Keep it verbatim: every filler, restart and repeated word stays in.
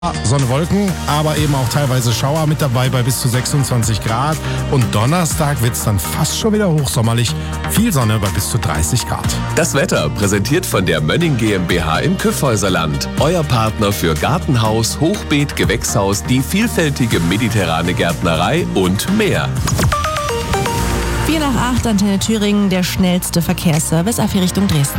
Sonne, Wolken, aber eben auch teilweise Schauer mit dabei bei bis zu sechsundzwanzig Grad. Und Donnerstag wird es dann fast schon wieder hochsommerlich. Viel Sonne bei bis zu dreißig Grad. Das Wetter präsentiert von der Mönning GmbH im Kyffhäuserland. Euer Partner für Gartenhaus, Hochbeet, Gewächshaus, die vielfältige mediterrane Gärtnerei und mehr. vier nach acht, Antenne Thüringen, der schnellste Verkehrsservice auf die Richtung Dresden.